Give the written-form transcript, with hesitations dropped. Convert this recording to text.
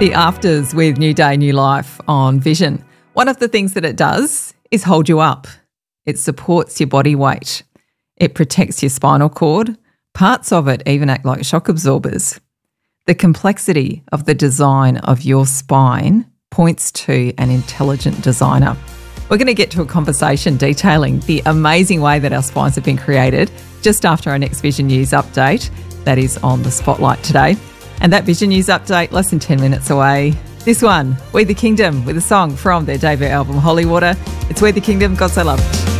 The Afters with New Day, New Life on Vision. One of the things that it does is hold you up. It supports your body weight. It protects your spinal cord. Parts of it even act like shock absorbers. The complexity of the design of your spine points to an intelligent designer. We're going to get to a conversation detailing the amazing way that our spines have been created just after our next Vision News update. That is on the Spotlight today. And that Vision News update, less than 10 minutes away. This one, We the Kingdom, with a song from their debut album, Holy Water. It's We the Kingdom, God So Loved.